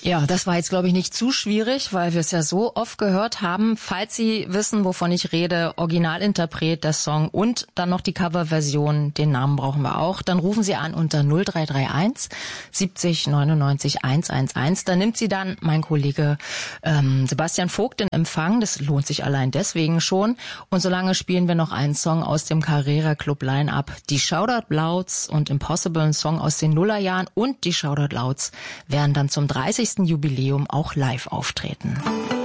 Ja, das war jetzt, glaube ich, nicht zu schwierig, weil wir es ja so oft gehört haben. Falls Sie wissen, wovon ich rede, Originalinterpret, der Song und dann noch die Coverversion, den Namen brauchen wir auch, dann rufen Sie an unter 0331 70 99 111. Da nimmt Sie dann mein Kollege Sebastian Vogt in Empfang. Das lohnt sich allein deswegen schon. Und solange spielen wir noch einen Song aus dem Carrera Club Line-Up. Die Shoutout Louds und Impossible, ein Song aus den Nullerjahren, und die Shoutout Louds werden dann zum 30. Jubiläum auch live auftreten.